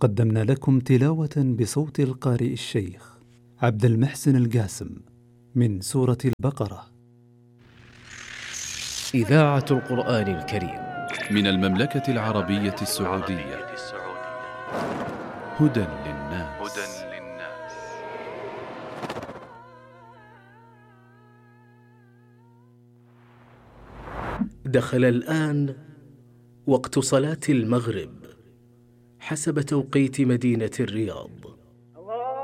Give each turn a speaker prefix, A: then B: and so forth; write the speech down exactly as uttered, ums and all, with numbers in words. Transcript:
A: قدمنا لكم تلاوة بصوت القارئ الشيخ عبد المحسن القاسم من سورة البقرة.
B: إذاعة القرآن الكريم
C: من المملكة العربية السعودية. هدى للناس.
B: دخل الآن وقت صلاة المغرب حسب توقيت مدينة الرياض.